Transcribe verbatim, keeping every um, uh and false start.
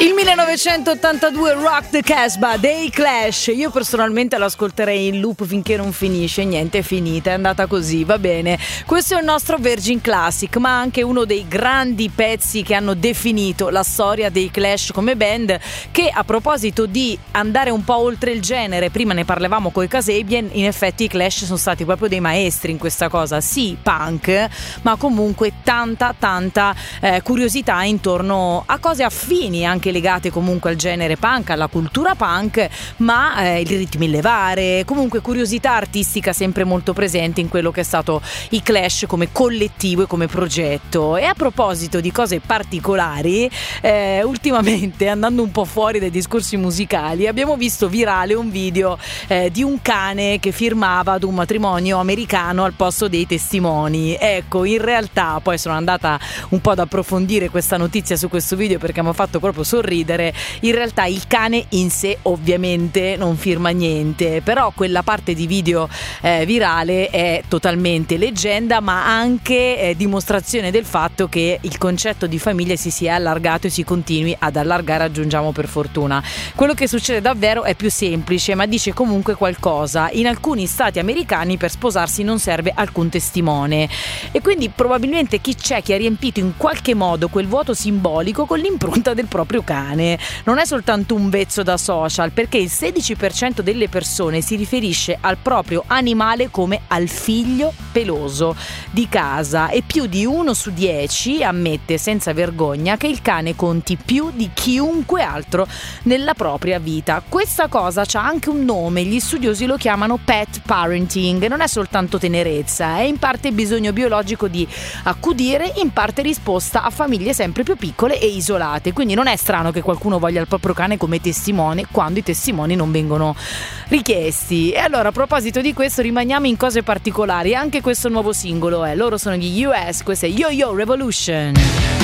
Il millenovecentottantadue Rock the Casbah dei Clash. Io personalmente l'ascolterei in loop finché non finisce. Niente, è finita, è andata così, va bene. Questo è il nostro Virgin Classic, ma anche uno dei grandi pezzi che hanno definito la storia dei Clash come band, che a proposito di andare un po' oltre il genere, prima ne parlavamo coi Kasabian, in effetti i Clash sono stati proprio dei maestri in questa cosa. Sì, punk, ma comunque tanta tanta eh, curiosità intorno a cose affini, anche legate comunque al genere punk, alla cultura punk, ma eh, i ritmi levare, comunque curiosità artistica sempre molto presente in quello che è stato i Clash come collettivo e come progetto. E a proposito di cose particolari, eh, ultimamente, andando un po' fuori dai discorsi musicali, abbiamo visto virale un video eh, di un cane che firmava ad un matrimonio americano al posto dei testimoni. Ecco, in realtà poi sono andata un po' ad approfondire questa notizia su questo video perché mi ha fatto proprio sorridere. In realtà il cane in sé ovviamente non firma niente, però quella parte di video eh, virale è totalmente leggenda, ma anche eh, dimostrazione del fatto che il concetto di famiglia si sia allargato e si continui ad allargare, aggiungiamo per fortuna. Quello che succede davvero è più semplice, ma dice comunque qualcosa. In alcuni stati americani per sposarsi non serve alcun testimone, e quindi probabilmente chi c'è che ha riempito in qualche modo quel vuoto simbolico con l'impronta del proprio cane. Non è soltanto un vezzo da social, perché il sedici per cento delle persone si riferisce al proprio animale come al figlio peloso di casa, e più di uno su dieci ammette senza vergogna che il cane conti più di chiunque altro nella propria vita. Questa cosa c'ha anche un nome, gli studiosi lo chiamano pet parenting. Non è soltanto tenerezza, è in parte bisogno biologico di accudire, in parte risposta a famiglie sempre più piccole e isolate. Quindi non è strano che qualcuno voglia il proprio cane come testimone quando i testimoni non vengono richiesti. E allora, a proposito di questo, rimaniamo in cose particolari. Anche questo nuovo singolo è, loro sono gli U S, questo è Yo Yo Revolution.